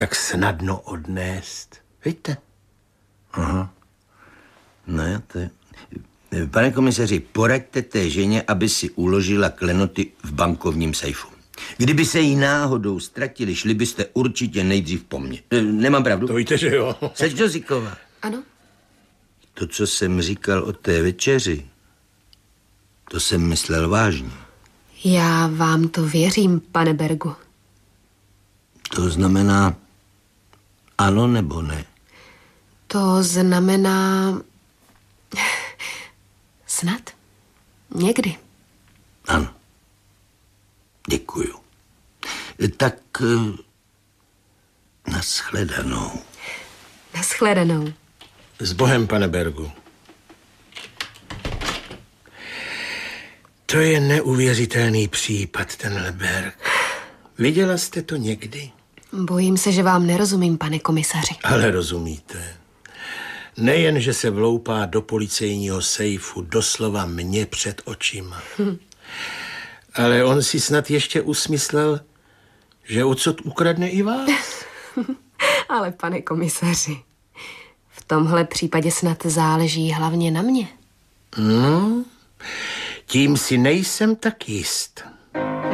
jak snadno odnést. Víte? Aha. No jo, to je... Pane komisaři, poraďte té ženě, aby si uložila klenoty v bankovním sejfu. Kdyby se jí náhodou ztratili, šli byste určitě nejdřív po mně. Nemám pravdu? To víte, že jo. Seďo Zíková. Ano? To, co jsem říkal o té večeři, to jsem myslel vážně. Já vám to věřím, pane Bergu. To znamená ano nebo ne? To znamená... snad. Někdy. Ano. Děkuju. Tak nashledanou. Nashledanou. S Bohem, pane Bergu. To je neuvěřitelný případ, tenhle Berg. Viděla jste to někdy? Bojím se, že vám nerozumím, pane komisaři. Ale rozumíte. Nejen, že se vloupá do policejního sejfu doslova mě před očima. Ale on si snad ještě usmyslel, že odsud ukradne i vás. Ale pane komisaři, v tomhle případě snad záleží hlavně na mě. No, tím si nejsem tak jist.